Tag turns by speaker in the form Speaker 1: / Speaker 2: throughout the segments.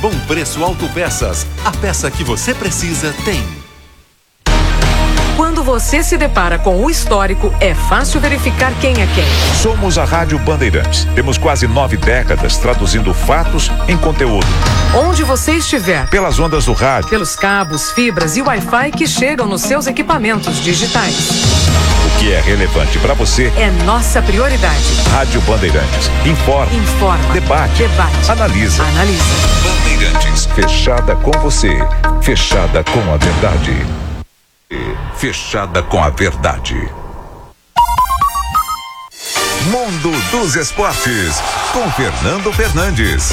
Speaker 1: Bom Preço Autopeças. A peça que você precisa tem.
Speaker 2: Quando você se depara com o histórico, é fácil verificar quem é quem.
Speaker 3: Somos a Rádio Bandeirantes. Temos quase 9 décadas traduzindo fatos em conteúdo.
Speaker 2: Onde você estiver.
Speaker 3: Pelas ondas do rádio.
Speaker 2: Pelos cabos, fibras e Wi-Fi que chegam nos seus equipamentos digitais.
Speaker 3: O que é relevante para você
Speaker 2: é nossa prioridade.
Speaker 3: Rádio Bandeirantes. Informa. Debate. Analisa. Bandeirantes. Fechada com você. Fechada com a verdade. Fechada com a verdade. Mundo dos Esportes, com Fernando Fernandes.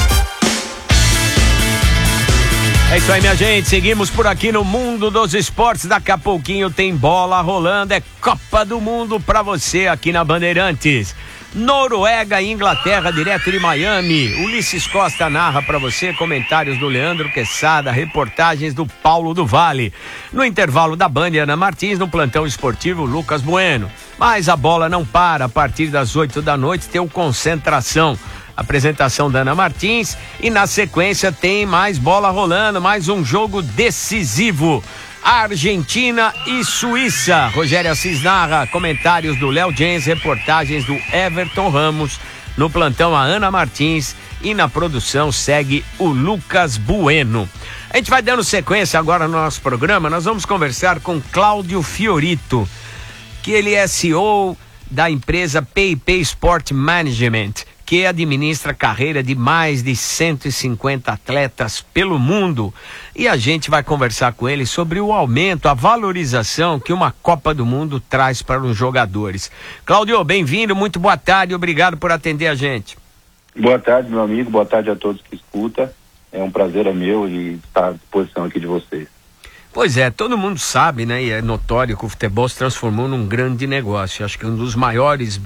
Speaker 4: É isso aí, minha gente, seguimos por aqui no Mundo dos Esportes. Daqui a pouquinho tem bola rolando, é Copa do Mundo pra você aqui na Bandeirantes. Noruega e Inglaterra, direto de Miami. Ulisses Costa narra pra você, comentários do Leandro Quesada, reportagens do Paulo do Vale. No intervalo da Band, Ana Martins, no plantão esportivo, Lucas Bueno. Mas a bola não para, a partir das 8 da noite tem o Concentração. Apresentação da Ana Martins e na sequência tem mais bola rolando, mais um jogo decisivo. Argentina e Suíça. Rogério Assis narra, comentários do Léo Jens, reportagens do Everton Ramos. No plantão, a Ana Martins e na produção segue o Lucas Bueno. A gente vai dando sequência agora no nosso programa. Nós vamos conversar com Cláudio Fiorito, que ele é CEO da empresa PIP Sport Management, que administra a carreira de mais de 150 atletas pelo mundo. E a gente vai conversar com ele sobre o aumento, a valorização que uma Copa do Mundo traz para os jogadores. Cláudio, bem-vindo, muito boa tarde, obrigado por atender a gente.
Speaker 5: Boa tarde, meu amigo, boa tarde a todos que escutam. É um prazer, é meu, e estar à disposição aqui de vocês.
Speaker 4: Pois é, todo mundo sabe, né, e é notório que o futebol se transformou num grande negócio. Acho que um dos maiores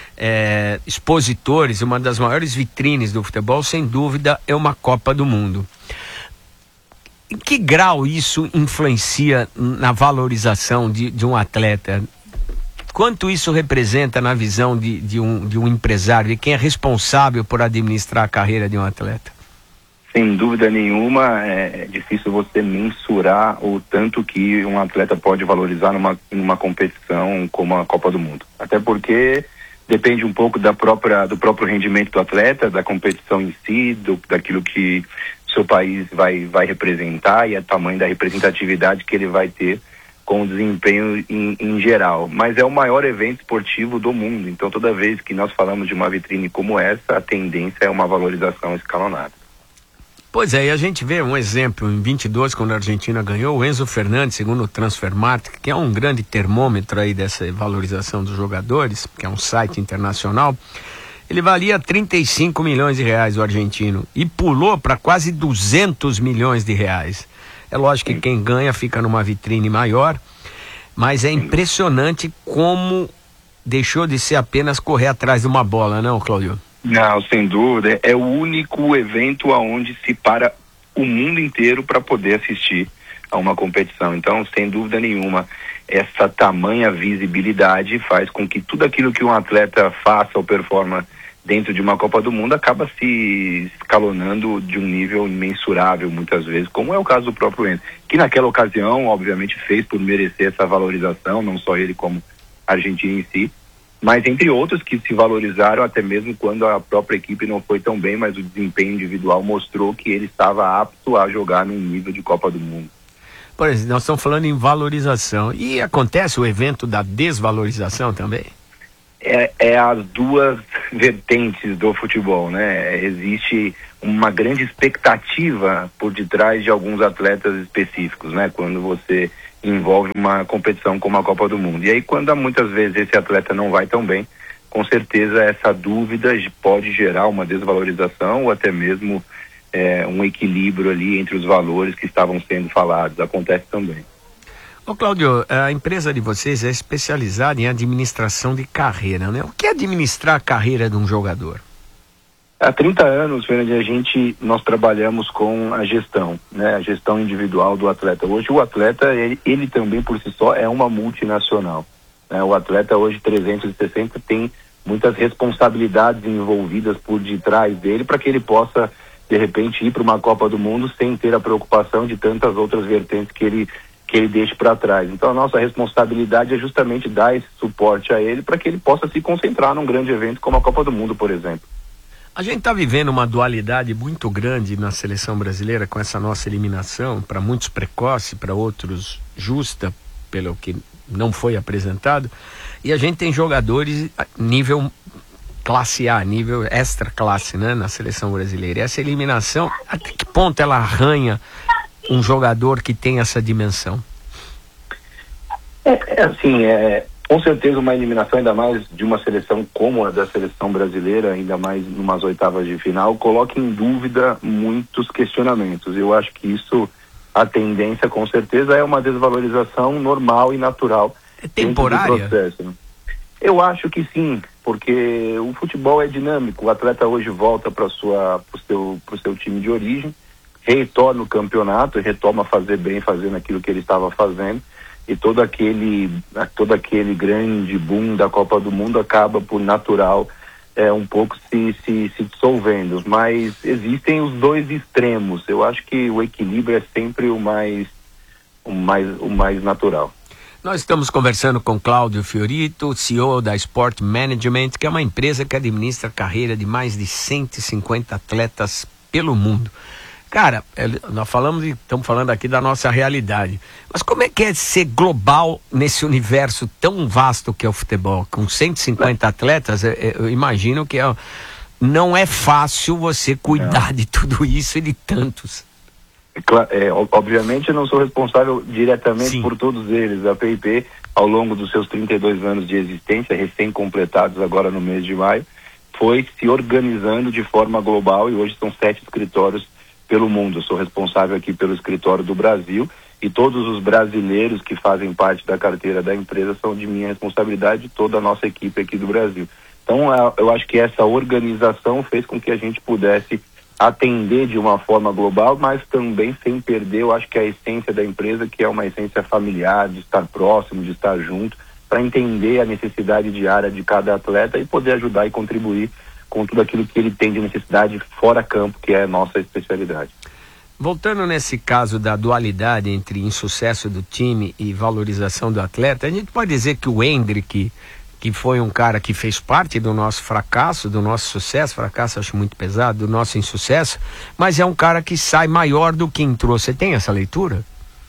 Speaker 4: expositores, uma das maiores vitrines do futebol, sem dúvida, é uma Copa do Mundo. Em que grau isso influencia na valorização de um atleta? Quanto isso representa na visão de um empresário, de quem é responsável por administrar a carreira de um atleta?
Speaker 5: Sem dúvida nenhuma, é difícil você mensurar o tanto que um atleta pode valorizar numa competição como a Copa do Mundo. Até porque depende um pouco do próprio rendimento do atleta, da competição em si, daquilo que seu país vai representar e o tamanho da representatividade que ele vai ter com o desempenho em geral. Mas é o maior evento esportivo do mundo, então toda vez que nós falamos de uma vitrine como essa, a tendência é uma valorização escalonada.
Speaker 4: Pois é, e a gente vê um exemplo em 22, quando a Argentina ganhou, o Enzo Fernandes, segundo o Transfermarkt, que é um grande termômetro aí dessa valorização dos jogadores, que é um site internacional, ele valia 35 milhões de reais, o argentino, e pulou para quase 200 milhões de reais. É lógico que quem ganha fica numa vitrine maior, mas é impressionante como deixou de ser apenas correr atrás de uma bola, não, Cláudio?
Speaker 5: Não, sem dúvida, é o único evento onde se para o mundo inteiro para poder assistir a uma competição. Então, sem dúvida nenhuma, essa tamanha visibilidade faz com que tudo aquilo que um atleta faça ou performa dentro de uma Copa do Mundo acaba se escalonando de um nível imensurável, muitas vezes, como é o caso do próprio Enzo, que naquela ocasião, obviamente, fez por merecer essa valorização, não só ele como a Argentina em si, mas entre outros que se valorizaram até mesmo quando a própria equipe não foi tão bem, mas o desempenho individual mostrou que ele estava apto a jogar num nível de Copa do Mundo.
Speaker 4: Por exemplo, nós estamos falando em valorização. E acontece o evento da desvalorização também?
Speaker 5: É as duas vertentes do futebol, né? Existe uma grande expectativa por detrás de alguns atletas específicos, né? Quando você envolve uma competição como a Copa do Mundo. E aí, quando muitas vezes esse atleta não vai tão bem, com certeza essa dúvida pode gerar uma desvalorização ou até mesmo um equilíbrio ali entre os valores que estavam sendo falados. Acontece também.
Speaker 4: Ô Cláudio, a empresa de vocês é especializada em administração de carreira, né? O que é administrar a carreira de um jogador?
Speaker 5: Há 30 anos, Fernando, nós trabalhamos com a gestão, né? A gestão individual do atleta. Hoje o atleta, ele também por si só é uma multinacional, né? O atleta hoje 360 tem muitas responsabilidades envolvidas por detrás dele para que ele possa de repente ir para uma Copa do Mundo sem ter a preocupação de tantas outras vertentes que ele deixe para trás. Então a nossa responsabilidade é justamente dar esse suporte a ele para que ele possa se concentrar num grande evento como a Copa do Mundo, por exemplo.
Speaker 4: A gente está vivendo uma dualidade muito grande na seleção brasileira com essa nossa eliminação, para muitos precoce, para outros justa, pelo que não foi apresentado, e a gente tem jogadores nível classe A, nível extra classe, né, na seleção brasileira. E essa eliminação, até que ponto ela arranha um jogador que tem essa dimensão?
Speaker 5: Com certeza uma eliminação, ainda mais de uma seleção como a da seleção brasileira, ainda mais numas oitavas de final, coloca em dúvida muitos questionamentos. Eu acho que isso, a tendência com certeza é uma desvalorização normal e natural.
Speaker 4: É temporária?
Speaker 5: Processo, né? Eu acho que sim, porque o futebol é dinâmico. O atleta hoje volta para o seu time de origem, retorna o campeonato, retoma a fazer bem, fazendo aquilo que ele estava fazendo, e todo aquele grande boom da Copa do Mundo acaba por natural um pouco se dissolvendo. Mas existem os dois extremos. Eu acho que o equilíbrio é sempre o mais natural.
Speaker 4: Nós estamos conversando com Cláudio Fiorito, CEO da Sport Management, que é uma empresa que administra a carreira de mais de 150 atletas pelo mundo. Cara, nós estamos falando aqui da nossa realidade, mas como é que é ser global nesse universo tão vasto que é o futebol? Com 150 atletas, eu imagino que não é fácil você cuidar de tudo isso e de tantos.
Speaker 5: Obviamente eu não sou responsável diretamente por todos eles. A PIP, ao longo dos seus 32 anos de existência, recém-completados agora no mês de maio, foi se organizando de forma global, e hoje são 7 escritórios pelo mundo. Eu sou responsável aqui pelo escritório do Brasil, e todos os brasileiros que fazem parte da carteira da empresa são de minha responsabilidade, toda a nossa equipe aqui do Brasil. Então eu acho que essa organização fez com que a gente pudesse atender de uma forma global, mas também sem perder, eu acho que a essência da empresa, que é uma essência familiar, de estar próximo, de estar junto, para entender a necessidade diária de cada atleta e poder ajudar e contribuir com tudo aquilo que ele tem de necessidade fora campo, que é a nossa especialidade.
Speaker 4: Voltando nesse caso da dualidade entre insucesso do time e valorização do atleta, a gente pode dizer que o Endrick, que foi um cara que fez parte do nosso fracasso, do nosso sucesso, fracasso acho muito pesado, do nosso insucesso, mas é um cara que sai maior do que entrou. Você tem essa leitura?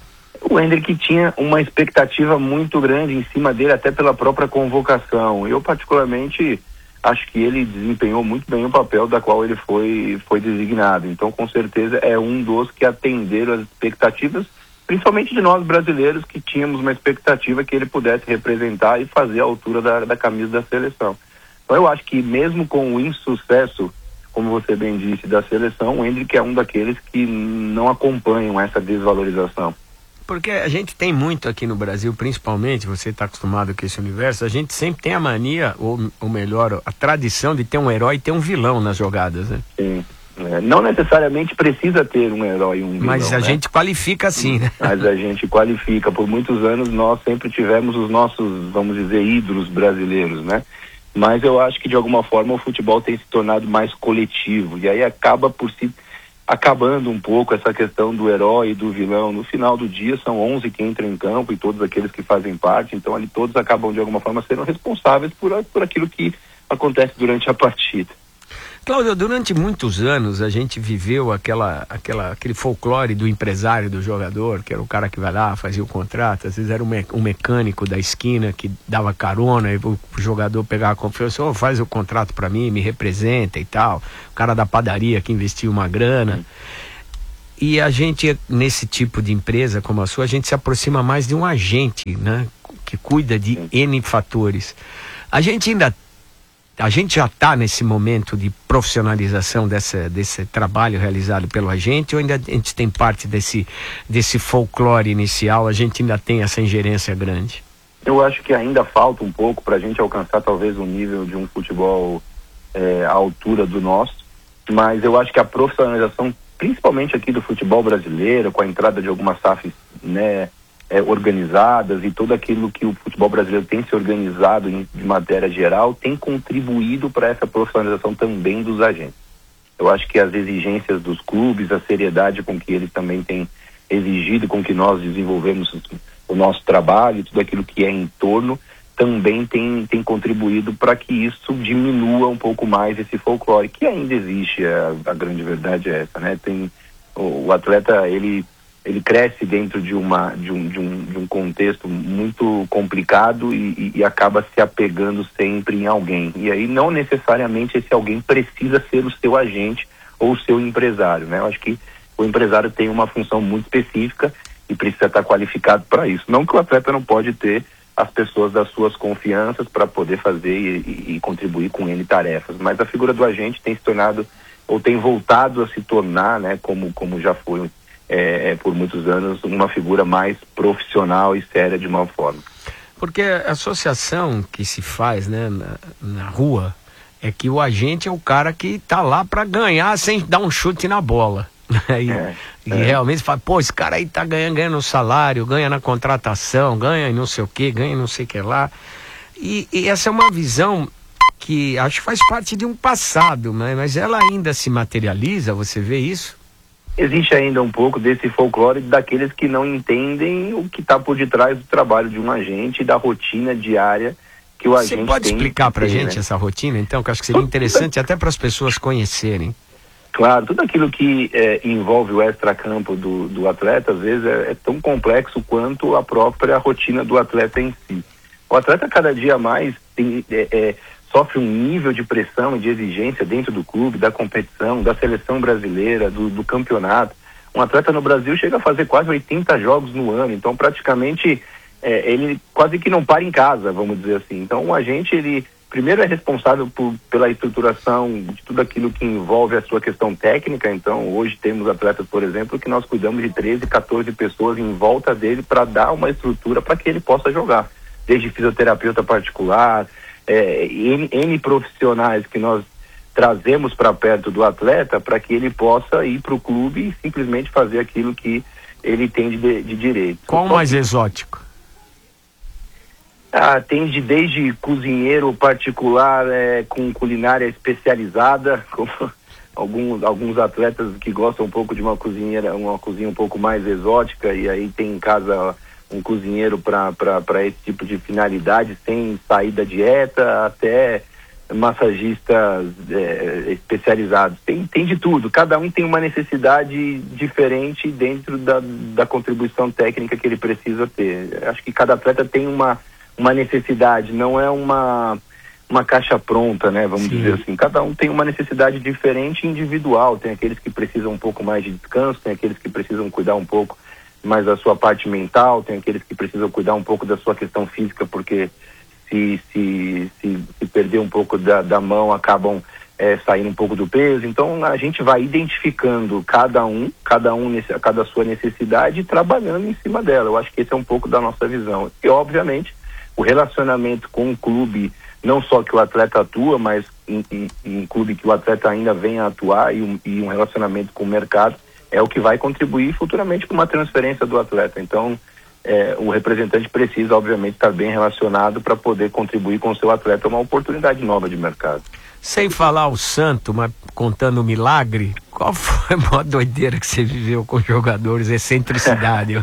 Speaker 5: O Endrick tinha uma expectativa muito grande em cima dele, até pela própria convocação. Eu, particularmente, acho que ele desempenhou muito bem o papel da qual ele foi designado. Então, com certeza, é um dos que atenderam as expectativas, principalmente de nós brasileiros, que tínhamos uma expectativa que ele pudesse representar e fazer a altura da camisa da seleção. Então eu acho que mesmo com o insucesso, como você bem disse, da seleção, o Endrick é um daqueles que não acompanham essa desvalorização.
Speaker 4: Porque a gente tem muito aqui no Brasil, principalmente, você está acostumado com esse universo, a gente sempre tem a mania, ou melhor, a tradição de ter um herói e ter um vilão nas jogadas, né?
Speaker 5: Sim. Não necessariamente precisa ter um herói e um vilão,
Speaker 4: mas a gente qualifica assim, né?
Speaker 5: Mas a gente qualifica. Por muitos anos nós sempre tivemos os nossos, vamos dizer, ídolos brasileiros, né? Mas eu acho que de alguma forma o futebol tem se tornado mais coletivo, e aí acaba por se acabando um pouco essa questão do herói e do vilão. No final do dia são 11 que entram em campo e todos aqueles que fazem parte, então ali todos acabam de alguma forma sendo responsáveis por aquilo que acontece durante a partida.
Speaker 4: Cláudio, durante muitos anos a gente viveu aquele folclore do empresário do jogador, que era o cara que vai lá, fazia o contrato, às vezes era um mecânico da esquina que dava carona, e o jogador pegava a confiança, faz o contrato para mim, me representa e tal, o cara da padaria que investiu uma grana. E a gente, nesse tipo de empresa como a sua, a gente se aproxima mais de um agente, né, que cuida de N fatores. A gente já está nesse momento de profissionalização desse trabalho realizado pelo agente, ou ainda a gente tem parte desse folclore inicial, a gente ainda tem essa ingerência grande?
Speaker 5: Eu acho que ainda falta um pouco para a gente alcançar talvez um nível de um futebol à altura do nosso, mas eu acho que a profissionalização, principalmente aqui do futebol brasileiro, com a entrada de algumas SAFs, né, organizadas, e tudo aquilo que o futebol brasileiro tem se organizado de matéria geral, tem contribuído para essa profissionalização também dos agentes. Eu acho que as exigências dos clubes, a seriedade com que eles também têm exigido, com que nós desenvolvemos o nosso trabalho, tudo aquilo que é em torno, também tem contribuído para que isso diminua um pouco mais esse folclore, que ainda existe, a grande verdade é essa, né? O atleta, ele cresce dentro de um contexto muito complicado e acaba se apegando sempre em alguém. E aí não necessariamente esse alguém precisa ser o seu agente ou o seu empresário, né? Eu acho que o empresário tem uma função muito específica e precisa estar qualificado para isso. Não que o atleta não pode ter as pessoas das suas confianças para poder fazer e contribuir com N tarefas, mas a figura do agente tem se tornado, ou tem voltado a se tornar, né, como já foi por muitos anos, uma figura mais profissional e séria de uma forma.
Speaker 4: Porque a associação que se faz, né, na rua é que o agente é o cara que está lá para ganhar sem dar um chute na bola. E realmente fala, pô, esse cara aí tá ganhando no salário, ganha na contratação, ganha em não sei o que, ganha em não sei o que lá. E essa é uma visão que acho que faz parte de um passado, né? Mas ela ainda se materializa, você vê isso?
Speaker 5: Existe ainda um pouco desse folclore daqueles que não entendem o que está por detrás do trabalho de um agente e da rotina diária que o agente tem.
Speaker 4: Você pode explicar pra gente, né, essa rotina, então, que eu acho que seria interessante até para as pessoas conhecerem.
Speaker 5: Claro, tudo aquilo que envolve o extracampo do atleta, às vezes é tão complexo quanto a própria rotina do atleta em si. O atleta cada dia mais sofre um nível de pressão e de exigência dentro do clube, da competição, da seleção brasileira, do campeonato. Um atleta no Brasil chega a fazer quase 80 jogos no ano, então praticamente ele quase que não para em casa, vamos dizer assim. Então o agente, ele primeiro é responsável pela estruturação de tudo aquilo que envolve a sua questão técnica. Então hoje temos atletas, por exemplo, que nós cuidamos de 13, 14 pessoas em volta dele para dar uma estrutura para que ele possa jogar. Desde fisioterapeuta particular, N profissionais que nós trazemos para perto do atleta para que ele possa ir para o clube e simplesmente fazer aquilo que ele tem de direito.
Speaker 4: Qual o mais exótico?
Speaker 5: Tem desde cozinheiro particular com culinária especializada, como alguns atletas que gostam um pouco de uma cozinha um pouco mais exótica, e aí tem em casa um cozinheiro para esse tipo de finalidade, sem sair da dieta, até massagistas especializados. Tem de tudo, cada um tem uma necessidade diferente dentro da contribuição técnica que ele precisa ter. Acho que cada atleta tem uma necessidade, não é uma caixa pronta, né? Vamos dizer assim. Cada um tem uma necessidade diferente e individual. Tem aqueles que precisam um pouco mais de descanso, tem aqueles que precisam cuidar um pouco mais da sua parte mental, tem aqueles que precisam cuidar um pouco da sua questão física, porque se perder um pouco da mão, acabam saindo um pouco do peso. Então a gente vai identificando cada sua necessidade e trabalhando em cima dela. Eu acho que esse é um pouco da nossa visão. E obviamente o relacionamento com o clube, não só que o atleta atua, mas em clube que o atleta ainda vem a atuar, e um relacionamento com o mercado, é o que vai contribuir futuramente com uma transferência do atleta. Então o representante precisa, obviamente, estar bem relacionado para poder contribuir com o seu atleta uma oportunidade nova de mercado.
Speaker 4: Sem falar o santo, mas contando o milagre, qual foi a maior doideira que você viveu com jogadores, excentricidade?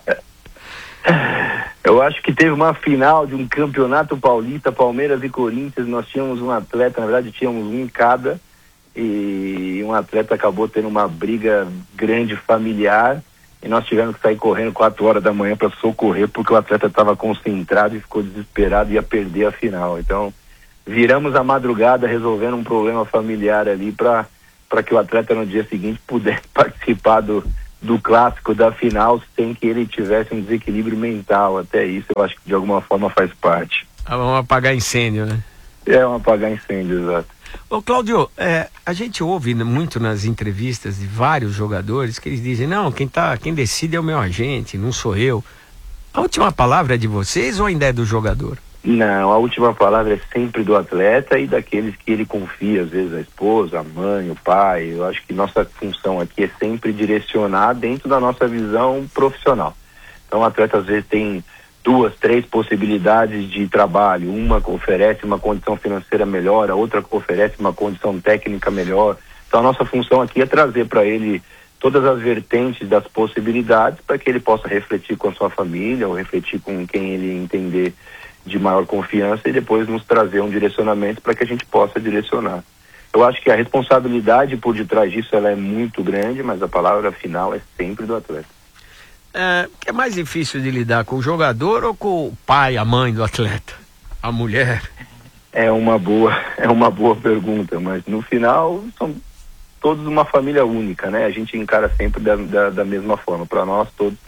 Speaker 5: Eu acho que teve uma final de um campeonato paulista, Palmeiras e Corinthians. Nós tínhamos um atleta, na verdade tínhamos um em cada, e um atleta acabou tendo uma briga grande familiar, e nós tivemos que sair correndo 4 horas da manhã para socorrer, porque o atleta estava concentrado e ficou desesperado e ia perder a final. Então viramos a madrugada resolvendo um problema familiar ali para que o atleta no dia seguinte pudesse participar do clássico, da final, sem que ele tivesse um desequilíbrio mental. Até isso eu acho que de alguma forma faz parte.
Speaker 4: Vamos apagar incêndio, né?
Speaker 5: Apagar incêndio, exato.
Speaker 4: Ô Cláudio, a gente ouve muito nas entrevistas de vários jogadores que eles dizem, não, quem decide é o meu agente, não sou eu. A última palavra é de vocês ou ainda é do jogador?
Speaker 5: Não, a última palavra é sempre do atleta e daqueles que ele confia, às vezes a esposa, a mãe, o pai. Eu acho que nossa função aqui é sempre direcionar dentro da nossa visão profissional. Então o atleta às vezes tem 2, 3 possibilidades de trabalho. Uma oferece uma condição financeira melhor, a outra oferece uma condição técnica melhor. Então a nossa função aqui é trazer para ele todas as vertentes das possibilidades para que ele possa refletir com a sua família ou refletir com quem ele entender de maior confiança e depois nos trazer um direcionamento para que a gente possa direcionar. Eu acho que a responsabilidade por detrás disso ela é muito grande, mas a palavra final é sempre do atleta.
Speaker 4: O que é mais difícil de lidar, com o jogador ou com o pai, a mãe do atleta? A mulher?
Speaker 5: É uma boa pergunta, mas no final são todos uma família única, né? A gente encara sempre da mesma forma. Para nós todos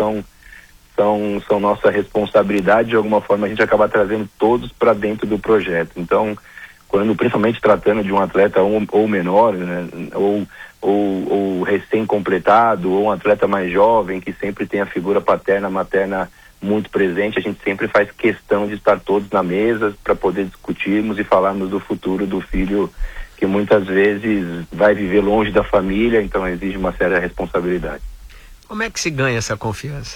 Speaker 5: são nossa responsabilidade, de alguma forma a gente acaba trazendo todos para dentro do projeto. Então, quando principalmente tratando de um atleta ou menor, né? ou recém-completado, ou um atleta mais jovem, que sempre tem a figura paterna, materna muito presente, a gente sempre faz questão de estar todos na mesa para poder discutirmos e falarmos do futuro do filho, que muitas vezes vai viver longe da família, então exige uma séria responsabilidade.
Speaker 4: Como é que se ganha essa confiança?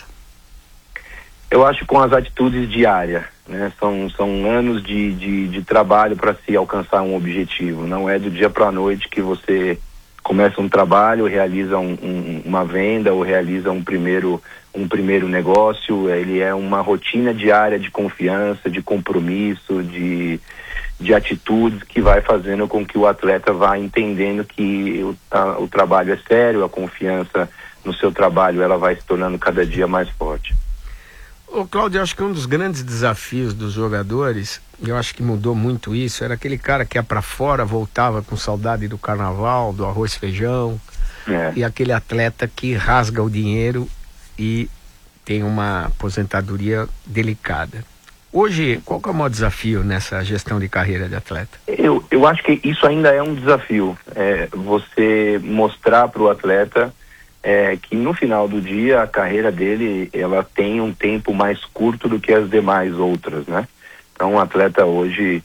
Speaker 5: Eu acho com as atitudes diárias, né? São anos de trabalho para se alcançar um objetivo. Não é do dia para a noite que você começa um trabalho, realiza uma venda ou realiza um primeiro negócio. Ele é uma rotina diária de confiança, de compromisso, de atitudes que vai fazendo com que o atleta vá entendendo que o trabalho é sério, a confiança no seu trabalho ela vai se tornando cada dia mais forte.
Speaker 4: Ô Cláudio, eu acho que um dos grandes desafios dos jogadores, e eu acho que mudou muito isso, era aquele cara que ia pra fora, voltava com saudade do carnaval, do arroz e feijão, e aquele atleta que rasga o dinheiro e tem uma aposentadoria delicada. Hoje, qual que é o maior desafio nessa gestão de carreira de atleta?
Speaker 5: Eu acho que isso ainda é um desafio, você mostrar para o atleta que no final do dia a carreira dele ela tem um tempo mais curto do que as demais outras, né? Então o atleta hoje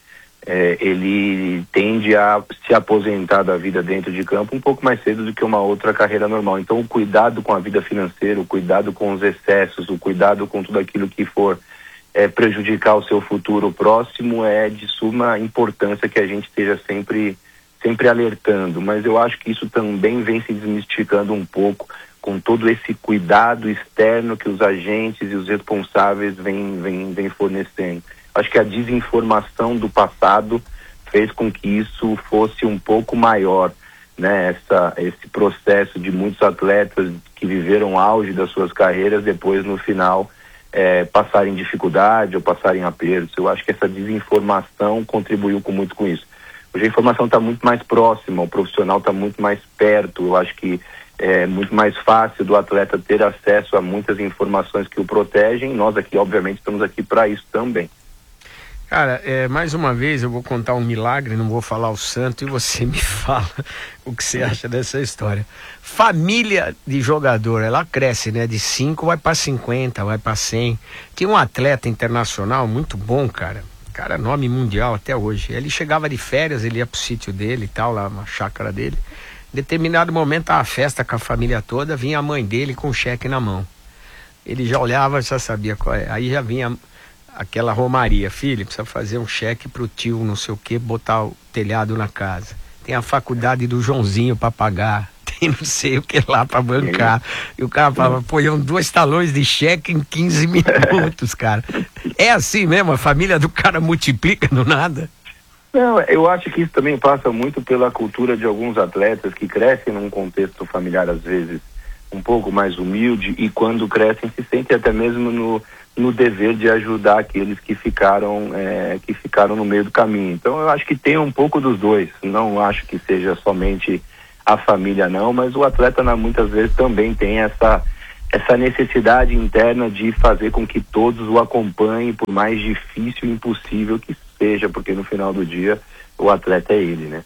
Speaker 5: ele tende a se aposentar da vida dentro de campo um pouco mais cedo do que uma outra carreira normal. Então o cuidado com a vida financeira, o cuidado com os excessos, o cuidado com tudo aquilo que for prejudicar o seu futuro próximo é de suma importância que a gente esteja sempre alertando, mas eu acho que isso também vem se desmistificando um pouco com todo esse cuidado externo que os agentes e os responsáveis vêm fornecendo. Acho que a desinformação do passado fez com que isso fosse um pouco maior, né? Esse processo de muitos atletas que viveram o auge das suas carreiras, depois no final passarem dificuldade ou passarem apertos. Eu acho que essa desinformação contribuiu muito com isso. Hoje a informação está muito mais próxima, o profissional está muito mais perto. Eu acho que é muito mais fácil do atleta ter acesso a muitas informações que o protegem. Nós aqui, obviamente, estamos aqui para isso também.
Speaker 4: Cara, mais uma vez eu vou contar um milagre, não vou falar o santo, e você me fala o que você acha dessa história. Família de jogador, ela cresce, né? De 5 vai para 50, vai para 100. Tem um atleta internacional muito bom, cara, nome mundial até hoje. Ele chegava de férias, ele ia pro sítio dele e tal, lá na chácara dele. Em determinado momento, a festa com a família toda, vinha a mãe dele com o cheque na mão. Ele já olhava, já sabia qual é. Aí já vinha aquela romaria: filho, precisa fazer um cheque pro tio, não sei o que, botar o telhado na casa. Tem a faculdade do Joãozinho para pagar, tem não sei o que lá para bancar. E o cara falava, pô, iam 2 talões de cheque em 15 minutos, cara. É assim mesmo? A família do cara multiplica do nada?
Speaker 5: Não, eu acho que isso também passa muito pela cultura de alguns atletas que crescem num contexto familiar, às vezes, um pouco mais humilde, e quando crescem se sentem até mesmo no dever de ajudar aqueles que ficaram no meio do caminho. Então eu acho que tem um pouco dos dois. Não acho que seja somente a família, não, mas o atleta muitas vezes também tem essa necessidade interna de fazer com que todos o acompanhem, por mais difícil e impossível que seja, porque no final do dia o atleta é ele, né?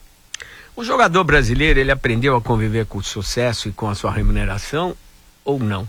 Speaker 4: O jogador brasileiro, ele aprendeu a conviver com o sucesso e com a sua remuneração ou não?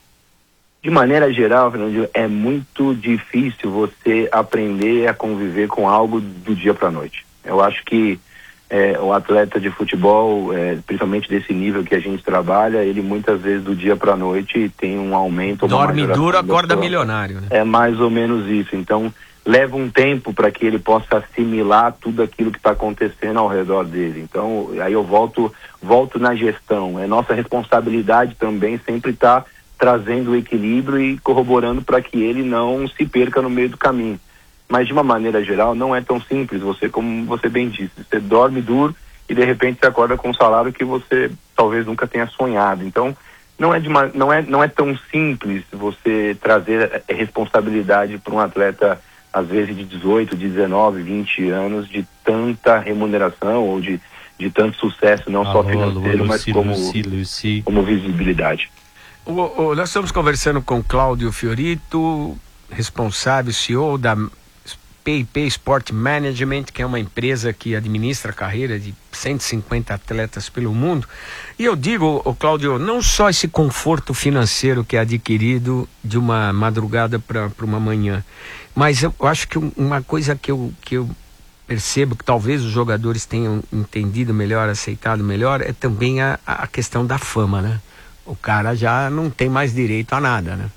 Speaker 5: De maneira geral, Fernando, é muito difícil você aprender a conviver com algo do dia para a noite. Eu acho que o atleta de futebol, principalmente desse nível que a gente trabalha, ele muitas vezes do dia para a noite tem um aumento.
Speaker 4: Dorme duro, acorda milionário, né?
Speaker 5: É mais ou menos isso. Então, leva um tempo para que ele possa assimilar tudo aquilo que está acontecendo ao redor dele. Então, aí eu volto na gestão. É nossa responsabilidade também sempre estar trazendo o equilíbrio e corroborando para que ele não se perca no meio do caminho. Mas de uma maneira geral não é tão simples, como você bem disse, você dorme duro e de repente você acorda com um salário que você talvez nunca tenha sonhado. Então não é tão simples você trazer responsabilidade para um atleta às vezes de 18, 19, 20 anos, de tanta remuneração ou de tanto sucesso, não só financeiro, mas como visibilidade.
Speaker 4: Nós estamos conversando com Cláudio Fiorito, responsável, CEO da PayPay Sport Management, que é uma empresa que administra a carreira de 150 atletas pelo mundo. E eu digo, Cláudio, não só esse conforto financeiro que é adquirido de uma madrugada para uma manhã, mas eu acho que uma coisa que eu percebo que talvez os jogadores tenham entendido melhor, aceitado melhor, é também a questão da fama, né? O cara já não tem mais direito a nada, né?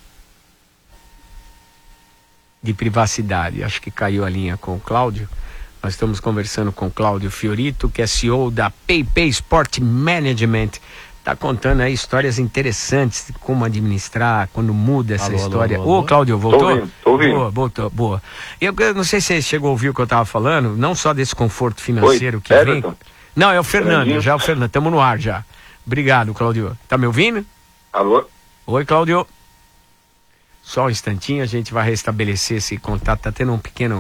Speaker 4: De privacidade. Acho que caiu a linha com o Cláudio. Nós estamos conversando com o Cláudio Fiorito, que é CEO da PayPay Sport Management. Está contando aí histórias interessantes de como administrar, quando muda essa história. Ô, Cláudio, voltou?
Speaker 5: Tô ouvindo.
Speaker 4: Boa, voltou, boa. Eu não sei se você chegou a ouvir o que eu estava falando, não só desse conforto financeiro que vem. Não, é o Fernando, já é o Fernando, estamos no ar já. Obrigado, Cláudio. Tá me ouvindo?
Speaker 5: Alô?
Speaker 4: Oi, Cláudio. Só um instantinho, a gente vai restabelecer esse contato. Tá tendo um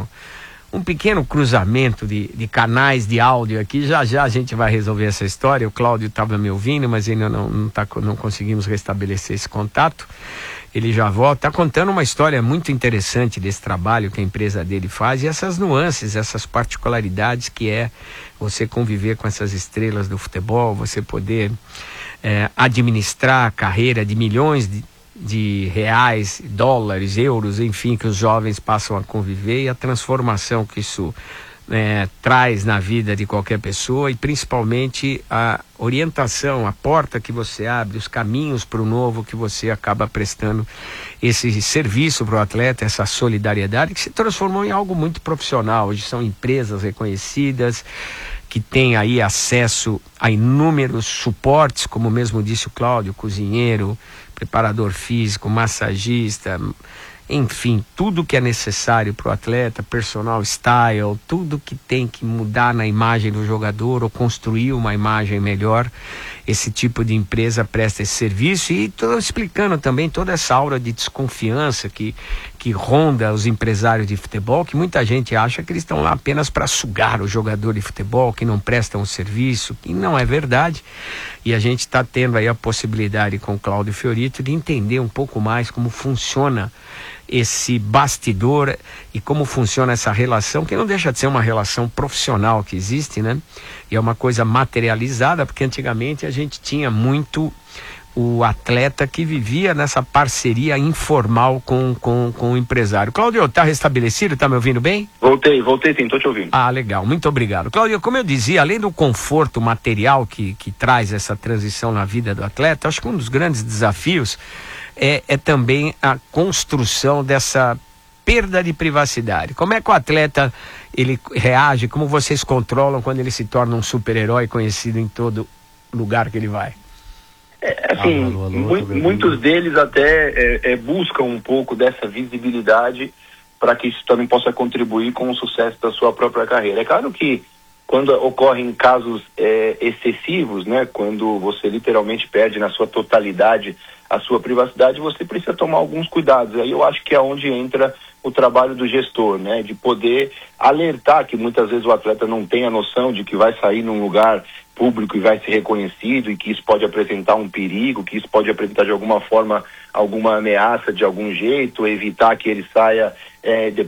Speaker 4: pequeno cruzamento de canais de áudio aqui. Já a gente vai resolver essa história. O Cláudio estava me ouvindo, mas ainda não conseguimos restabelecer esse contato. Ele já volta. Está contando uma história muito interessante desse trabalho que a empresa dele faz e essas nuances, essas particularidades que é você conviver com essas estrelas do futebol, você poder administrar a carreira de milhões de reais, dólares, euros, enfim, que os jovens passam a conviver e a transformação que isso traz na vida de qualquer pessoa e principalmente a orientação, a porta que você abre, os caminhos para o novo que você acaba prestando esse serviço para o atleta, essa solidariedade que se transformou em algo muito profissional. Hoje são empresas reconhecidas que têm aí acesso a inúmeros suportes, como mesmo disse o Cláudio, cozinheiro, preparador físico, massagista, enfim, tudo que é necessário para o atleta, personal style, tudo que tem que mudar na imagem do jogador ou construir uma imagem melhor, esse tipo de empresa presta esse serviço. E estou explicando também toda essa aura de desconfiança que ronda os empresários de futebol, que muita gente acha que eles estão lá apenas para sugar o jogador de futebol, que não prestam o serviço, que não é verdade. E a gente está tendo aí a possibilidade com o Cláudio Fiorito de entender um pouco mais como funciona esse bastidor e como funciona essa relação, que não deixa de ser uma relação profissional que existe, né? E é uma coisa materializada, porque antigamente a gente tinha muito o atleta que vivia nessa parceria informal com o empresário. Cláudio, tá restabelecido? Tá me ouvindo bem?
Speaker 5: Voltei sim, tô te ouvindo.
Speaker 4: Ah, legal, muito obrigado. Cláudio, como eu dizia, além do conforto material que traz essa transição na vida do atleta, acho que um dos grandes desafios é também a construção dessa perda de privacidade. Como é que o atleta ele reage, como vocês controlam quando ele se torna um super-herói conhecido em todo lugar que ele vai?
Speaker 5: Muitos deles até buscam um pouco dessa visibilidade para que isso também possa contribuir com o sucesso da sua própria carreira. É claro que quando ocorrem casos excessivos, né, quando você literalmente perde na sua totalidade a sua privacidade, você precisa tomar alguns cuidados. Aí eu acho que é onde entra o trabalho do gestor, né, de poder alertar que muitas vezes o atleta não tem a noção de que vai sair num lugar público e vai ser reconhecido e que isso pode apresentar um perigo, que isso pode apresentar de alguma forma alguma ameaça de algum jeito, evitar que ele saia